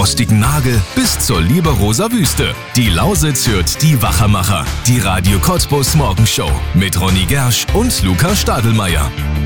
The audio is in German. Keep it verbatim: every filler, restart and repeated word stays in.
rostigen Nagel bis zur Lieberoser Wüste. Die Lausitz hört die Wachermacher. Die Radio Cottbus Morgenshow mit Ronny Gersch und Luca Stadelmeier.